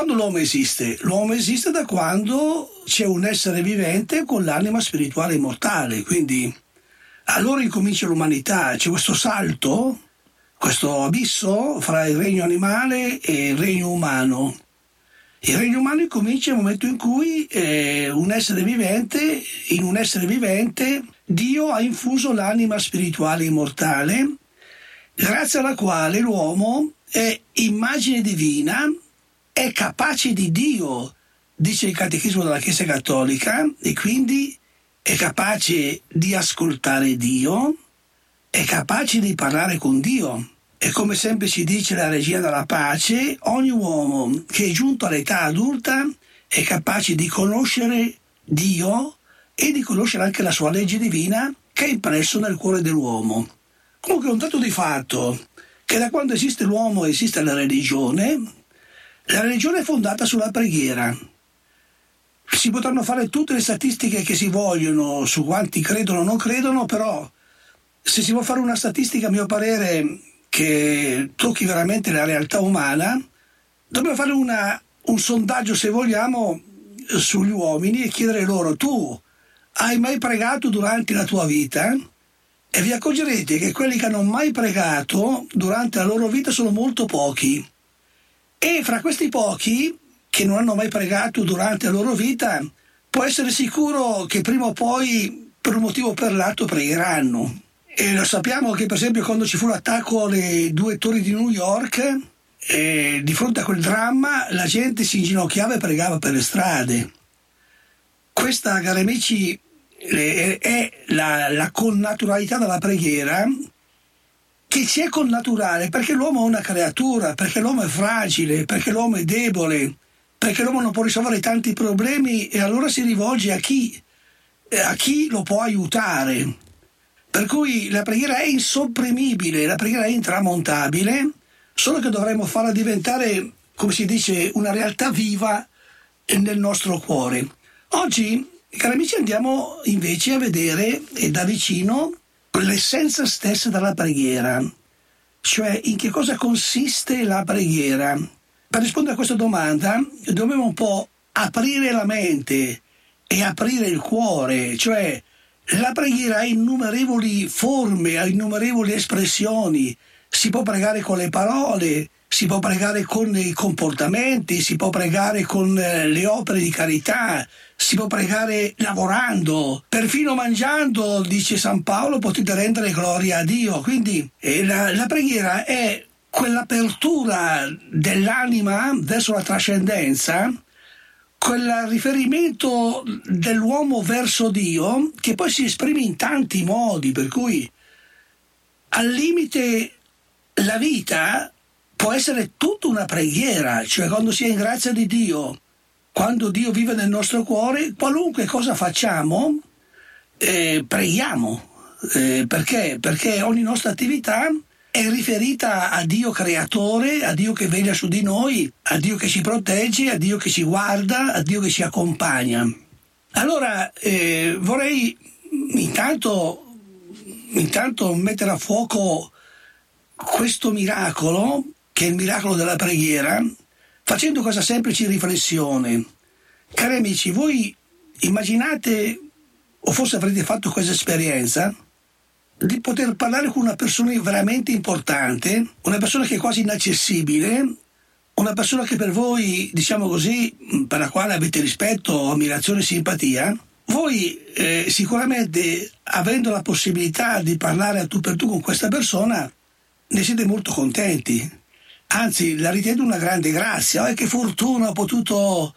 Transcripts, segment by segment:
quando l'uomo esiste? L'uomo esiste da quando c'è un essere vivente con l'anima spirituale immortale, quindi allora incomincia l'umanità, c'è questo salto, questo abisso fra il regno animale e il regno umano. Il regno umano incomincia nel momento in cui in un essere vivente Dio ha infuso l'anima spirituale immortale, grazie alla quale l'uomo è immagine divina, è capace di Dio, dice il Catechismo della Chiesa Cattolica, e quindi è capace di ascoltare Dio, è capace di parlare con Dio. E come sempre ci dice la Regina della Pace, ogni uomo che è giunto all'età adulta è capace di conoscere Dio e di conoscere anche la sua legge divina che è impresso nel cuore dell'uomo. Comunque è un dato di fatto che da quando esiste l'uomo esiste la religione è fondata sulla preghiera. Si potranno fare tutte le statistiche che si vogliono su quanti credono o non credono, però se si vuole fare una statistica, a mio parere, che tocchi veramente la realtà umana, dobbiamo fare un sondaggio, se vogliamo, sugli uomini e chiedere loro: tu hai mai pregato durante la tua vita? E vi accorgerete che quelli che hanno mai pregato durante la loro vita sono molto pochi. E fra questi pochi che non hanno mai pregato durante la loro vita, può essere sicuro che prima o poi, per un motivo o per l'altro, pregheranno. E lo sappiamo che, per esempio, quando ci fu l'attacco alle 2 torri di New York, di fronte a quel dramma, la gente si inginocchiava e pregava per le strade. Questa, cari amici, è la connaturalità della preghiera, che ci è connaturale perché l'uomo è una creatura, perché l'uomo è fragile, perché l'uomo è debole, perché l'uomo non può risolvere tanti problemi e allora si rivolge a chi lo può aiutare. Per cui la preghiera è insopprimibile, la preghiera è intramontabile, solo che dovremmo farla diventare, come si dice, una realtà viva nel nostro cuore. Oggi, cari amici, andiamo invece a vedere da vicino l'essenza stessa della preghiera, cioè in che cosa consiste la preghiera. Per rispondere a questa domanda dobbiamo un po' aprire la mente e aprire il cuore, cioè la preghiera ha innumerevoli forme, ha innumerevoli espressioni. Si può pregare con le parole, si può pregare con i comportamenti, si può pregare con le opere di carità, si può pregare lavorando, perfino mangiando, dice San Paolo, potete rendere gloria a Dio. Quindi la preghiera è quell'apertura dell'anima verso la trascendenza, quel riferimento dell'uomo verso Dio, che poi si esprime in tanti modi, per cui al limite la vita può essere tutta una preghiera, cioè quando si è in grazia di Dio, quando Dio vive nel nostro cuore, qualunque cosa facciamo, preghiamo. Perché? Perché ogni nostra attività è riferita a Dio creatore, a Dio che veglia su di noi, a Dio che ci protegge, a Dio che ci guarda, a Dio che ci accompagna. Allora vorrei intanto mettere a fuoco questo miracolo, che è il miracolo della preghiera, facendo questa semplice riflessione. Cari amici, voi immaginate, o forse avrete fatto questa esperienza, di poter parlare con una persona veramente importante, una persona che è quasi inaccessibile, una persona che per voi, diciamo così, per la quale avete rispetto, ammirazione e simpatia. Voi sicuramente, avendo la possibilità di parlare a tu per tu con questa persona, ne siete molto contenti, anzi la ritenete una grande grazia. Che fortuna ho potuto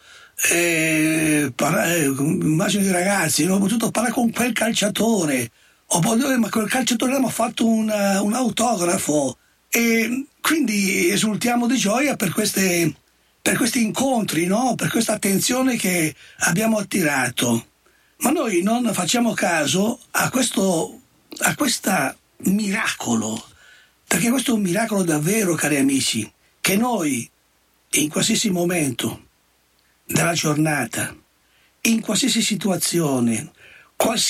immagino i ragazzi, ho potuto parlare con quel calciatore, ma quel calciatore mi ha fatto un autografo, e quindi esultiamo di gioia per questi incontri, no? Per questa attenzione che abbiamo attirato. Ma noi non facciamo caso a questo miracolo, perché questo è un miracolo davvero, cari amici, che noi in qualsiasi momento della giornata, in qualsiasi situazione,